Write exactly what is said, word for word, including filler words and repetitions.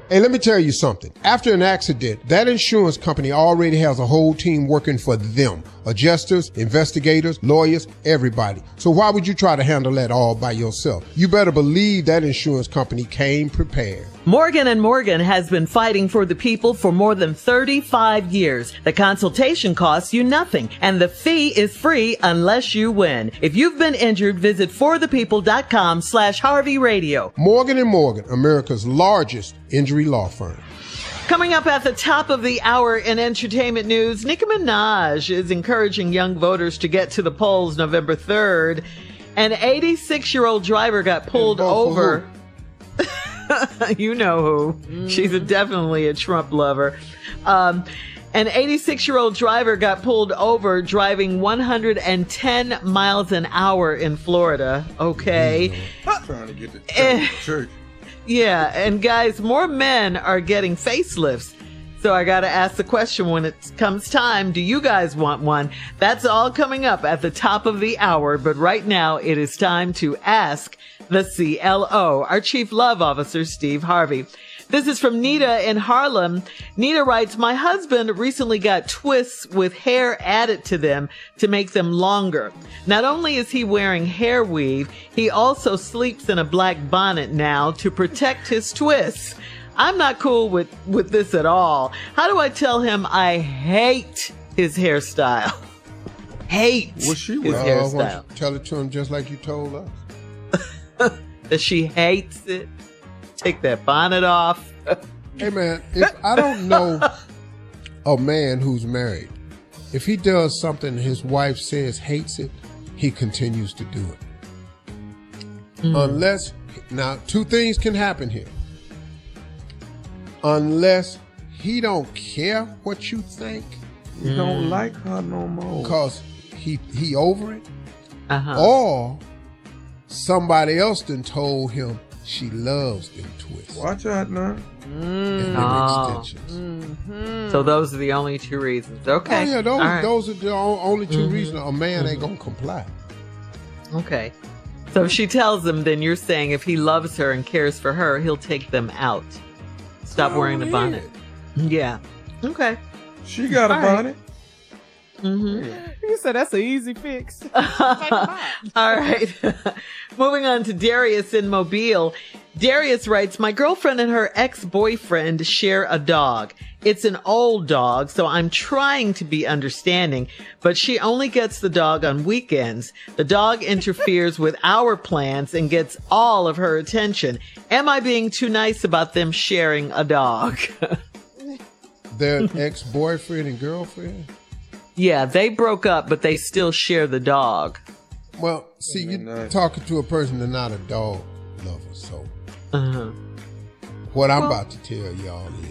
Hey, let me tell you something. After an accident, that insurance company already has a whole team working for them. Adjusters, investigators, lawyers, everybody. So why would you try to handle that all by yourself? You better believe that insurance company came prepared. Morgan and Morgan has been fighting for the people for more than thirty-five years. The consultation costs you nothing, and the fee is free unless you win. If you've been injured, visit forthepeople.com slash Harvey Radio. Morgan and Morgan, America's largest injury law firm. Coming up at the top of the hour in entertainment news, Nicki Minaj is encouraging young voters to get to the polls November third. An eighty-six-year-old driver got pulled over. You know who. Mm-hmm. She's a, definitely a Trump lover. Um, an eighty-six-year-old driver got pulled over driving one hundred ten miles an hour in Florida. Okay. Mm-hmm. Trying to get to church. church. Yeah, and guys, more men are getting facelifts. So I got to ask the question when it comes time, do you guys want one? That's all coming up at the top of the hour. But right now, it is time to ask the C L O, our Chief Love Officer, Steve Harvey. This is from Nita in Harlem. Nita writes, my husband recently got twists with hair added to them to make them longer. Not only is he wearing hair weave, he also sleeps in a black bonnet now to protect his twists. I'm not cool with, with this at all. How do I tell him I hate his hairstyle? Hate What's she his wearing? Uh, why hairstyle. don't you tell it to him just like you told us. That she hates it. Take that bonnet off. Hey, man, if I don't know a man who's married, if he does something his wife says hates it, he continues to do it. Mm. Unless, now, two things can happen here. Unless he don't care what you think. You mm. don't like her no more. Because he, he over it. Uh-huh. Or somebody else done told him she loves them twists. Watch out now. Mm. And them Oh. extensions. Mm-hmm. So those are the only two reasons. Okay. Oh, yeah, those, All right. those are the o- only two Mm-hmm. reasons a man Mm-hmm. ain't going to comply. Okay. So if she tells him, then you're saying if he loves her and cares for her, he'll take them out. Stop Oh, wearing the yeah. bonnet. Yeah. Okay. She got a All right. bonnet. Mm-hmm. You said that's an easy fix. All right. Moving on to Darius in Mobile. Darius writes, my girlfriend and her ex-boyfriend share a dog. It's an old dog, so I'm trying to be understanding, but she only gets the dog on weekends. The dog interferes with our plans and gets all of her attention. Am I being too nice about them sharing a dog? Their ex-boyfriend and girlfriend? Yeah, they broke up, but they still share the dog. Well, see, you're nice. talking to a person that's not a dog lover, so Uh-huh. what I'm about to tell y'all is